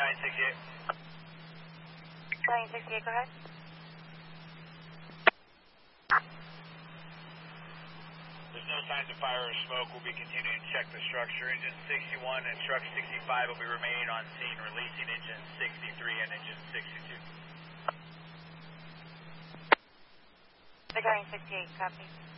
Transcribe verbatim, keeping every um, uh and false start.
nine sixty-eight. nine sixty-eight, go ahead. There's no signs of fire or smoke. We'll be continuing to check the structure. Engine sixty-one and truck sixty-five will be remaining on scene, releasing engine sixty-three and engine sixty-two. Nine sixty-eight, copy.